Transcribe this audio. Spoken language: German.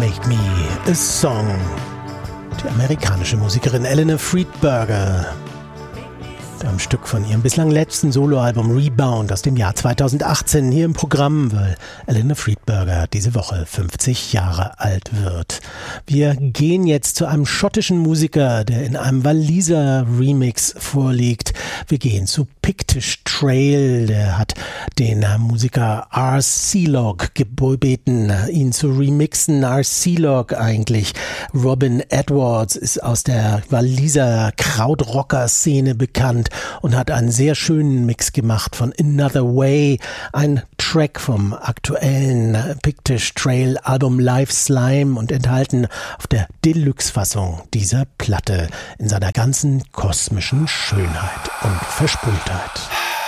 Make Me a Song. Die amerikanische Musikerin Eleanor Friedberger. Am Stück von ihrem bislang letzten Soloalbum Rebound aus dem Jahr 2018 hier im Programm, weil Eleanor Friedberger diese Woche 50 Jahre alt wird. Wir gehen jetzt zu einem schottischen Musiker, der in einem Waliser Remix vorliegt. Wir gehen zu Pictish Trail, der hat den Musiker R. Sealog gebeten, ihn zu remixen. R. Sealog eigentlich. Robin Edwards ist aus der Waliser Krautrocker-Szene bekannt und hat einen sehr schönen Mix gemacht von Another Way, ein Track vom aktuellen Pictish Trail Album Live Slime und enthalten auf der Deluxe-Fassung dieser Platte in seiner ganzen kosmischen Schönheit und Verspultheit.